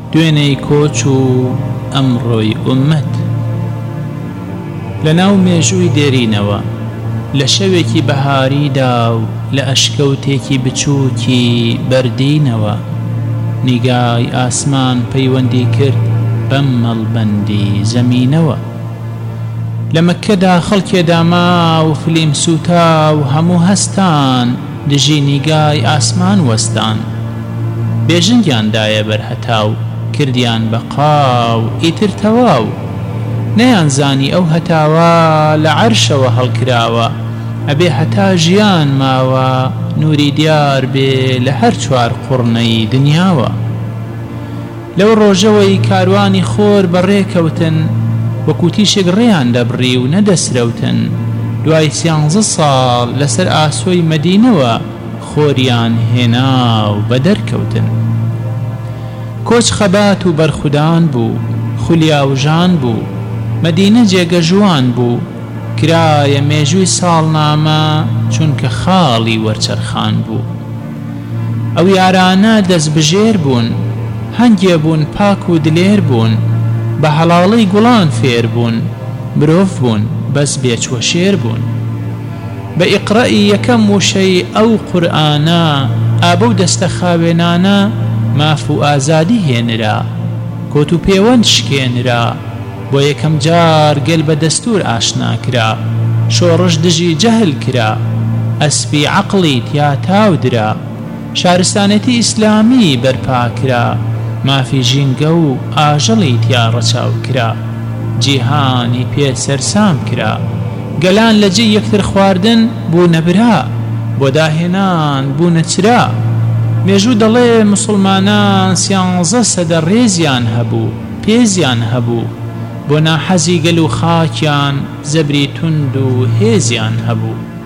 دوێنەی کۆچ و ئەمڕۆی ئوممەت. لە ناو مێژووی دێرینەوە لە شەوێکی بەهاریدا و لە ئەشکەوتێکی بچووکی بەردینەوە نیگای ئاسمان پەیوەندی کرد بەم مەڵبەندی زەمینەوە. لە مەککەدا خەڵکێدا ما و فلیم سووتا و هەموو هەستان دژی نیگای ئاسمان وەستان. بێژنگیاندایە بەرهەتاو کردیان بە قاو ئیتر تەواو. نەیانزانی ئەو هەتاوە لە عەرشەوە هەڵکراوە ئەبێ هەتا ژیان ماوە نووری دیار بێ لە هەر چوار قوڕنەی دنیاوە. لەو ڕۆژەوەی کاروانی خۆر بەڕێکەوتن وەکو تیشێک ڕێیان دەبڕی و نەدەسرەوتن. دوای 13 ساڵ لەسەر ئاسۆی مەدینەوە خۆریان هێنا و بەدەرکەوتن. کۆچ خەبات و بەرخودان بوو، خولیا و ژان بوو، مەدینە جێگە ژوان بوو. کرایە مێژووی ساڵنامە چونکە خاڵی وەرچەرخان بوو. ئەو یارانە دەست بژێر بوون، هەنگێ بوون پاک و دلێر بوون، بە هەڵاڵەی گوڵان فێر بوون، مرۆڤ بوون بەس بێچوە شێر بوون. بە ئیقڕەئی یەکەم وشەی ئەو قورئانە ئابە و دەستە خاوێنانە ماف و ئازادی هێنرا، کۆت و پەیوەند شکێنرا، بۆ یەکەم جار گەل بە دەستور ئاشنا کرا، شۆڕش دژی جەهل کرا، ئەسپی عەقڵی تیا تاو درا، شارستانەتی ئیسلامی بەرپا کرا، مافی ژینگە و ئاژەڵی تیا ڕەچاو کرا، جیهانی پێ سەرسام کرا، گەلان لە جێ یەکتر خواردن بوونە برا، بۆ داهێنان بوونە چرا. مێژوو دەڵێ موسڵمانان 13 سەدە ڕێزیان هەبوو، پێزیان هەبوو، بۆ ناحەزی گەل و خاکیان زەبری توند و هێزیان هەبوو.